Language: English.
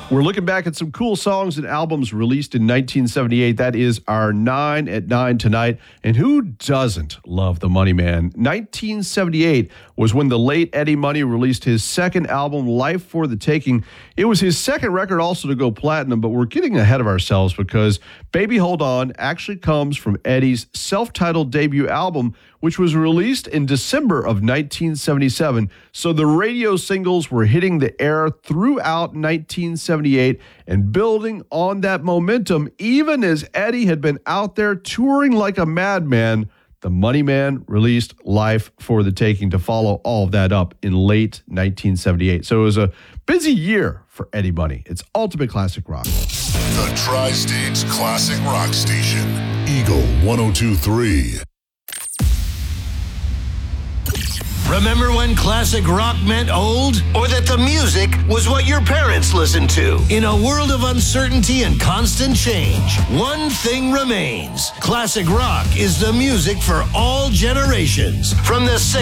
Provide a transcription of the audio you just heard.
We're looking back at some cool songs and albums released in 1978. That is our 9 at 9 tonight. And who doesn't love the Money Man? 1978 was when the late Eddie Money released his second album, Life for the Taking. It was his second record also to go platinum, but we're getting ahead of ourselves because Baby Hold On actually comes from Eddie's self-titled debut album, which was released in December of 1977. So the radio singles were hitting the air throughout 1978 and building on that momentum. Even as Eddie had been out there touring like a madman, the Money Man released Life for the Taking to follow all of that up in late 1978. So it was a busy year for Eddie Money. It's Ultimate Classic Rock. The Tri-States Classic Rock Station, Eagle 102.3. Remember when classic rock meant old? Or that the music was what your parents listened to? In a world of uncertainty and constant change, one thing remains. Classic rock is the music for all generations. From the